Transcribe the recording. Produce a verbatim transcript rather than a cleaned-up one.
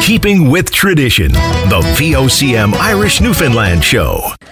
keeping with tradition. The V O C M Irish Newfoundland Show.